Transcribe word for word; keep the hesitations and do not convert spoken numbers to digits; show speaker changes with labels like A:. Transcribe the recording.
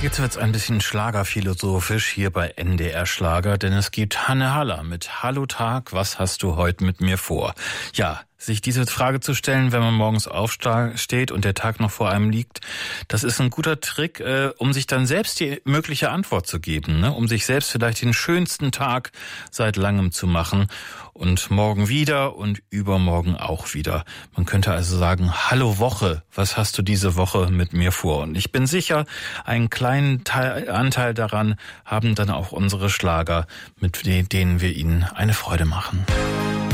A: Jetzt wird's ein bisschen schlagerphilosophisch hier bei N D R Schlager, denn es gibt Hanne Haller mit Hallo Tag, was hast du heute mit mir vor? Ja, sich diese Frage zu stellen, wenn man morgens aufsteht und der Tag noch vor einem liegt, das ist ein guter Trick, äh, um sich dann selbst die mögliche Antwort zu geben, ne? Um sich selbst vielleicht den schönsten Tag seit langem zu machen und morgen wieder und übermorgen auch wieder. Man könnte also sagen, hallo Woche, was hast du diese Woche mit mir vor? Und ich bin sicher, einen kleinen Teil, Anteil daran haben dann auch unsere Schlager, mit denen wir Ihnen eine Freude machen.